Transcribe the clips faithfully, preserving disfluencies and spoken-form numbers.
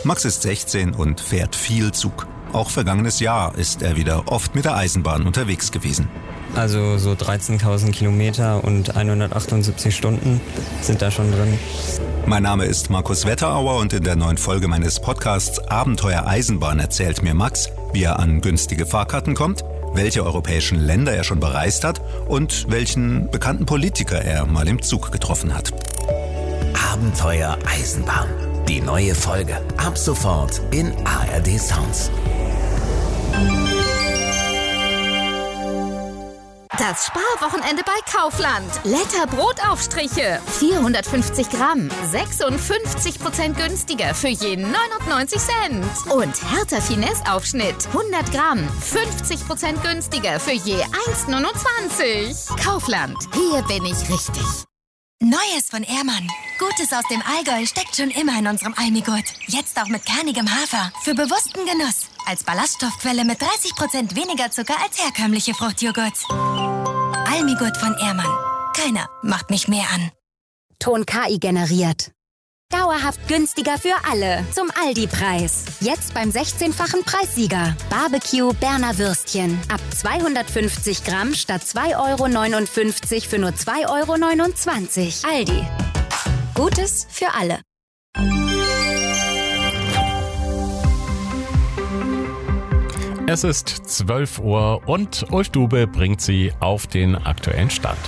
Max ist sechzehn und fährt viel Zug. Auch vergangenes Jahr ist er wieder oft mit der Eisenbahn unterwegs gewesen. Also so dreizehntausend Kilometer und hundertachtundsiebzig Stunden sind da schon drin. Mein Name ist Markus Wetterauer und in der neuen Folge meines Podcasts Abenteuer Eisenbahn erzählt mir Max, wie er an günstige Fahrkarten kommt, welche europäischen Länder er schon bereist hat und welchen bekannten Politiker er mal im Zug getroffen hat. Abenteuer Eisenbahn. Die neue Folge. Ab sofort in A R D Sounds. Das Sparwochenende bei Kaufland. Letter Brotaufstriche. vierhundertfünfzig Gramm. sechsundfünfzig Prozent günstiger für je neunundneunzig Cent. Und Hertha Finesse Aufschnitt. hundert Gramm. fünfzig Prozent günstiger für je eins Komma neunundzwanzig. Kaufland. Hier bin ich richtig. Neues von Ehrmann. Gutes aus dem Allgäu steckt schon immer in unserem Almigurt. Jetzt auch mit kernigem Hafer. Für bewussten Genuss. Als Ballaststoffquelle mit dreißig Prozent weniger Zucker als herkömmliche Fruchtjoghurts. Almigurt von Ehrmann. Keiner macht mich mehr an. Ton K I generiert. Dauerhaft günstiger für alle. Zum Aldi-Preis. Jetzt beim sechzehnfachen Preissieger. Barbecue Berner Würstchen. Ab zweihundertfünfzig Gramm statt zwei Euro neunundfünfzig für nur zwei Euro neunundzwanzig. Aldi. Gutes für alle. Es ist zwölf Uhr und Ulf Dube bringt Sie auf den aktuellen Stand.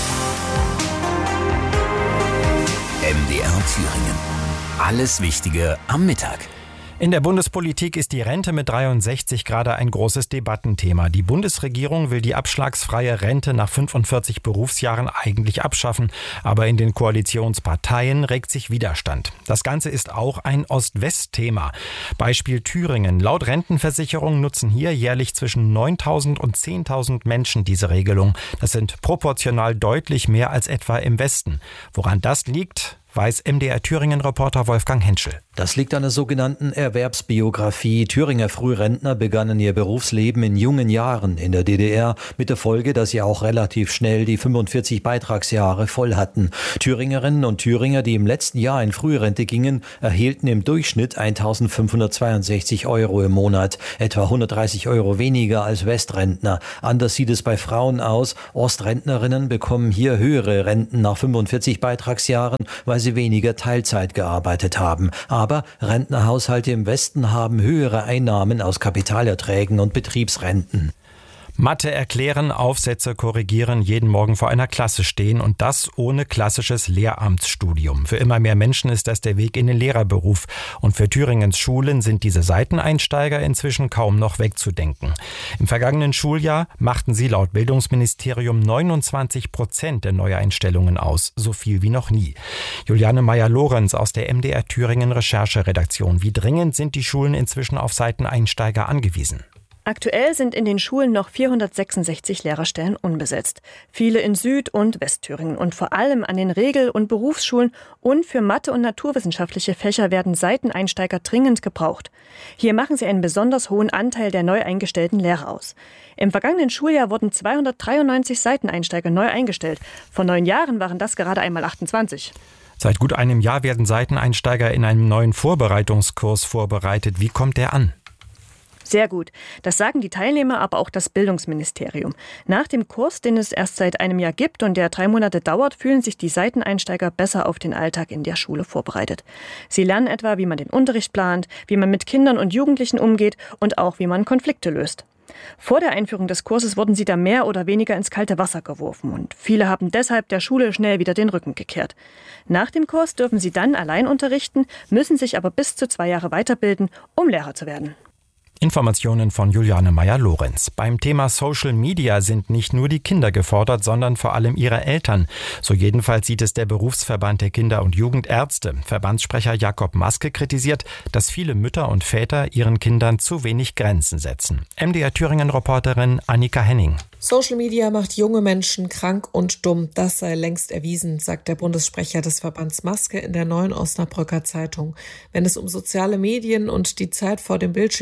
M D R Thüringen. Alles Wichtige am Mittag. In der Bundespolitik ist die Rente mit dreiundsechzig gerade ein großes Debattenthema. Die Bundesregierung will die abschlagsfreie Rente nach fünfundvierzig Berufsjahren eigentlich abschaffen. Aber in den Koalitionsparteien regt sich Widerstand. Das Ganze ist auch ein Ost-West-Thema. Beispiel Thüringen. Laut Rentenversicherung nutzen hier jährlich zwischen neuntausend und zehntausend Menschen diese Regelung. Das sind proportional deutlich mehr als etwa im Westen. Woran das liegt, weiß M D R Thüringen-Reporter Wolfgang Henschel. Das liegt an der sogenannten Erwerbsbiografie. Thüringer Frührentner begannen ihr Berufsleben in jungen Jahren in der D D R, mit der Folge, dass sie auch relativ schnell die fünfundvierzig Beitragsjahre voll hatten. Thüringerinnen und Thüringer, die im letzten Jahr in Frührente gingen, erhielten im Durchschnitt eintausendfünfhundertzweiundsechzig Euro im Monat, etwa hundertdreißig Euro weniger als Westrentner. Anders sieht es bei Frauen aus. Ostrentnerinnen bekommen hier höhere Renten nach fünfundvierzig Beitragsjahren, weil sie weniger Teilzeit gearbeitet haben. Aber Rentnerhaushalte im Westen haben höhere Einnahmen aus Kapitalerträgen und Betriebsrenten. Mathe erklären, Aufsätze korrigieren, jeden Morgen vor einer Klasse stehen und das ohne klassisches Lehramtsstudium. Für immer mehr Menschen ist das der Weg in den Lehrerberuf. Und für Thüringens Schulen sind diese Seiteneinsteiger inzwischen kaum noch wegzudenken. Im vergangenen Schuljahr machten sie laut Bildungsministerium neunundzwanzig Prozent der Neueinstellungen aus. So viel wie noch nie. Juliane Meyer-Lorenz aus der M D R Thüringen Rechercheredaktion. Wie dringend sind die Schulen inzwischen auf Seiteneinsteiger angewiesen? Aktuell sind in den Schulen noch vierhundertsechsundsechzig Lehrerstellen unbesetzt. Viele in Süd- und Westthüringen und vor allem an den Regel- und Berufsschulen und für Mathe- und naturwissenschaftliche Fächer werden Seiteneinsteiger dringend gebraucht. Hier machen sie einen besonders hohen Anteil der neu eingestellten Lehrer aus. Im vergangenen Schuljahr wurden zweihundertdreiundneunzig Seiteneinsteiger neu eingestellt. Vor neun Jahren waren das gerade einmal achtundzwanzig. Seit gut einem Jahr werden Seiteneinsteiger in einem neuen Vorbereitungskurs vorbereitet. Wie kommt der an? Sehr gut. Das sagen die Teilnehmer, aber auch das Bildungsministerium. Nach dem Kurs, den es erst seit einem Jahr gibt und der drei Monate dauert, fühlen sich die Seiteneinsteiger besser auf den Alltag in der Schule vorbereitet. Sie lernen etwa, wie man den Unterricht plant, wie man mit Kindern und Jugendlichen umgeht und auch, wie man Konflikte löst. Vor der Einführung des Kurses wurden sie da mehr oder weniger ins kalte Wasser geworfen und viele haben deshalb der Schule schnell wieder den Rücken gekehrt. Nach dem Kurs dürfen sie dann allein unterrichten, müssen sich aber bis zu zwei Jahre weiterbilden, um Lehrer zu werden. Informationen von Juliane Meyer-Lorenz. Beim Thema Social Media sind nicht nur die Kinder gefordert, sondern vor allem ihre Eltern. So jedenfalls sieht es der Berufsverband der Kinder- und Jugendärzte. Verbandssprecher Jakob Maske kritisiert, dass viele Mütter und Väter ihren Kindern zu wenig Grenzen setzen. M D R Thüringen-Reporterin Annika Henning. Social Media macht junge Menschen krank und dumm. Das sei längst erwiesen, sagt der Bundessprecher des Verbands Maske in der Neuen Osnabrücker Zeitung. Wenn es um soziale Medien und die Zeit vor dem Bildschirm geht,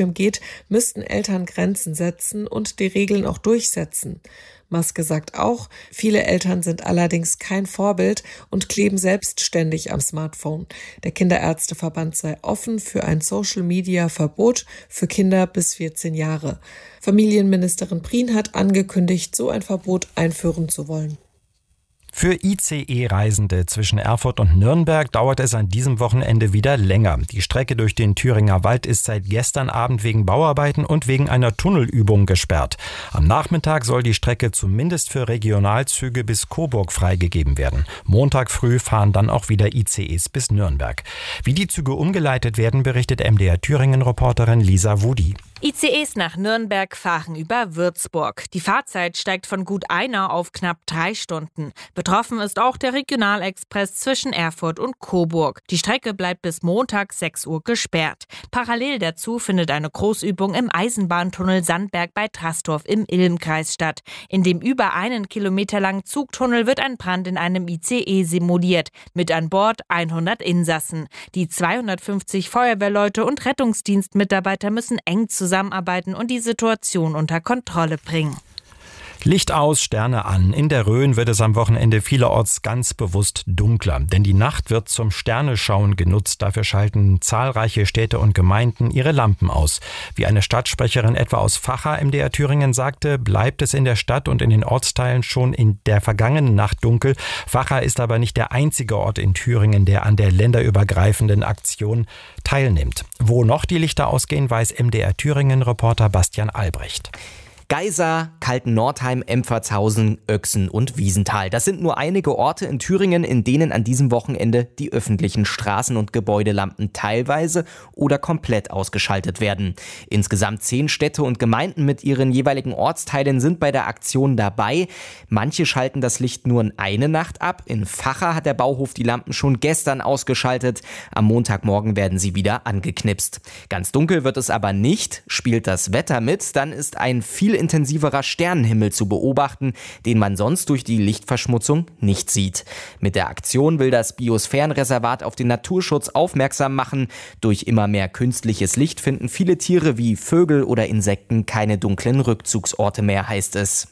müssten Eltern Grenzen setzen und die Regeln auch durchsetzen. Maske sagt auch, viele Eltern sind allerdings kein Vorbild und kleben selbstständig am Smartphone. Der Kinderärzteverband sei offen für ein Social-Media-Verbot für Kinder bis vierzehn Jahre. Familienministerin Prien hat angekündigt, so ein Verbot einführen zu wollen. Für I C E-Reisende zwischen Erfurt und Nürnberg dauert es an diesem Wochenende wieder länger. Die Strecke durch den Thüringer Wald ist seit gestern Abend wegen Bauarbeiten und wegen einer Tunnelübung gesperrt. Am Nachmittag soll die Strecke zumindest für Regionalzüge bis Coburg freigegeben werden. Montag früh fahren dann auch wieder I C Es bis Nürnberg. Wie die Züge umgeleitet werden, berichtet M D R Thüringen-Reporterin Lisa Wudi. I C Es nach Nürnberg fahren über Würzburg. Die Fahrzeit steigt von gut einer auf knapp drei Stunden. Betroffen ist auch der Regionalexpress zwischen Erfurt und Coburg. Die Strecke bleibt bis Montag sechs Uhr gesperrt. Parallel dazu findet eine Großübung im Eisenbahntunnel Sandberg bei Trastorf im Ilm-Kreis statt. In dem über einen Kilometer langen Zugtunnel wird ein Brand in einem I C E simuliert. Mit an Bord hundert Insassen. Die zweihundertfünfzig Feuerwehrleute und Rettungsdienstmitarbeiter müssen eng zusammenarbeiten. zusammenarbeiten und die Situation unter Kontrolle bringen. Licht aus, Sterne an. In der Rhön wird es am Wochenende vielerorts ganz bewusst dunkler. Denn die Nacht wird zum Sterneschauen genutzt. Dafür schalten zahlreiche Städte und Gemeinden ihre Lampen aus. Wie eine Stadtsprecherin etwa aus Vacha M D R Thüringen sagte, bleibt es in der Stadt und in den Ortsteilen schon in der vergangenen Nacht dunkel. Vacha ist aber nicht der einzige Ort in Thüringen, der an der länderübergreifenden Aktion teilnimmt. Wo noch die Lichter ausgehen, weiß M D R Thüringen-Reporter Bastian Albrecht. Geisa, Kalten-Nordheim, Empfertshausen, Öchsen und Wiesenthal. Das sind nur einige Orte in Thüringen, in denen an diesem Wochenende die öffentlichen Straßen- und Gebäudelampen teilweise oder komplett ausgeschaltet werden. Insgesamt zehn Städte und Gemeinden mit ihren jeweiligen Ortsteilen sind bei der Aktion dabei. Manche schalten das Licht nur in eine Nacht ab. In Vacha hat der Bauhof die Lampen schon gestern ausgeschaltet. Am Montagmorgen werden sie wieder angeknipst. Ganz dunkel wird es aber nicht. Spielt das Wetter mit, dann ist ein viel intensiverer Sternenhimmel zu beobachten, den man sonst durch die Lichtverschmutzung nicht sieht. Mit der Aktion will das Biosphärenreservat auf den Naturschutz aufmerksam machen. Durch immer mehr künstliches Licht finden viele Tiere wie Vögel oder Insekten keine dunklen Rückzugsorte mehr, heißt es.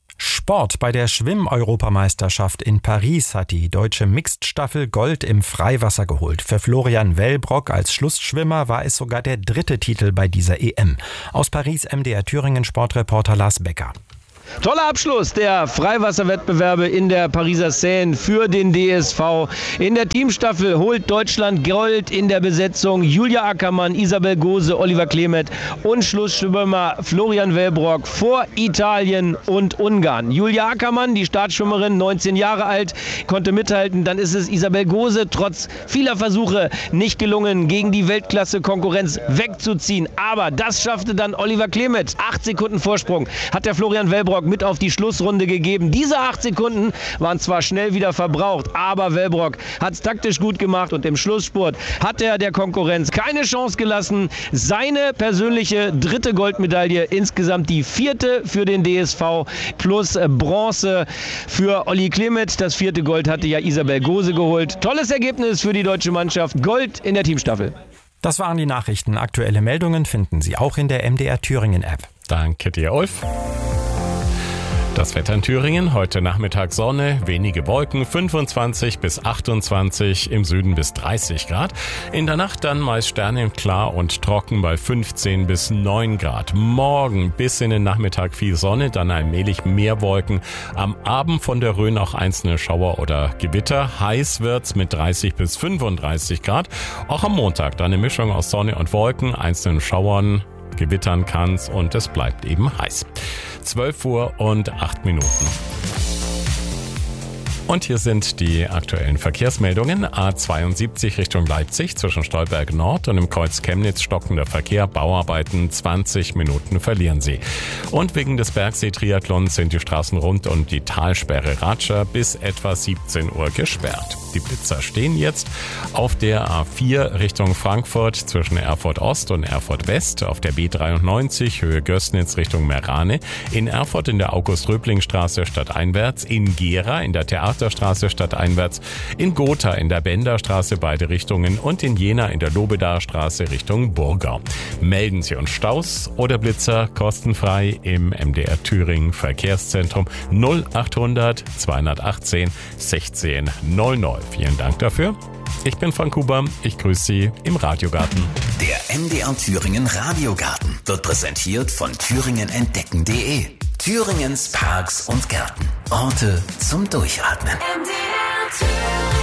Sport. Bei der Schwimm-Europameisterschaft in Paris hat die deutsche Mixed-Staffel Gold im Freiwasser geholt. Für Florian Wellbrock als Schlussschwimmer war es sogar der dritte Titel bei dieser E M. Aus Paris M D R Thüringen Sportreporter Lars Becker. Toller Abschluss der Freiwasserwettbewerbe in der Pariser Seine für den D S V. In der Teamstaffel holt Deutschland Gold in der Besetzung. Julia Ackermann, Isabel Gose, Oliver Klemet und Schlussschwimmer Florian Wellbrock vor Italien und Ungarn. Julia Ackermann, die Startschwimmerin, neunzehn Jahre alt, konnte mithalten. Dann ist es Isabel Gose trotz vieler Versuche nicht gelungen, gegen die Weltklasse-Konkurrenz wegzuziehen. Aber das schaffte dann Oliver Klemet. Acht Sekunden Vorsprung hat der Florian Wellbrock mit auf die Schlussrunde gegeben. Diese acht Sekunden waren zwar schnell wieder verbraucht, aber Wellbrock hat es taktisch gut gemacht und im Schlussspurt hat er der Konkurrenz keine Chance gelassen. Seine persönliche dritte Goldmedaille, insgesamt die vierte für den D S V plus Bronze für Olli Klemet. Das vierte Gold hatte ja Isabel Gose geholt. Tolles Ergebnis für die deutsche Mannschaft. Gold in der Teamstaffel. Das waren die Nachrichten. Aktuelle Meldungen finden Sie auch in der M D R Thüringen App. Danke dir, Ulf. Das Wetter in Thüringen, heute Nachmittag Sonne, wenige Wolken, fünfundzwanzig bis achtundzwanzig, im Süden bis dreißig Grad. In der Nacht dann meist sternenklar und trocken bei fünfzehn bis neun Grad. Morgen bis in den Nachmittag viel Sonne, dann allmählich mehr Wolken. Am Abend von der Rhön auch einzelne Schauer oder Gewitter. Heiß wird's mit dreißig bis fünfunddreißig Grad. Auch am Montag dann eine Mischung aus Sonne und Wolken, einzelnen Schauern. Gewittern kann's und es bleibt eben heiß. zwölf Uhr und acht Minuten. Und hier sind die aktuellen Verkehrsmeldungen. A zweiundsiebzig Richtung Leipzig zwischen Stolberg Nord und im Kreuz Chemnitz stockender Verkehr. Bauarbeiten, zwanzig Minuten verlieren Sie. Und wegen des Bergsee-Triathlons sind die Straßen rund um die Talsperre Ratscher bis etwa siebzehn Uhr gesperrt. Die Blitzer stehen jetzt auf der A vier Richtung Frankfurt zwischen Erfurt Ost und Erfurt West, auf der B dreiundneunzig Höhe Gößnitz Richtung Merane, in Erfurt in der August-Röbling-Straße stadteinwärts, in Gera in der Theater Försterstraße stadteinwärts, in Gotha in der Benderstraße beide Richtungen und in Jena in der Lobedaer Straße Richtung Burgau. Melden Sie uns Staus oder Blitzer kostenfrei im M D R Thüringen Verkehrszentrum null achthundert zweihundertachtzehn sechzehn null null. Vielen Dank dafür. Ich bin Frank Huber, ich grüße Sie im Radiogarten. Der M D R Thüringen Radiogarten wird präsentiert von thüringen entdecken punkt de. Thüringens Parks und Gärten. Orte zum Durchatmen. M D R Thüringen.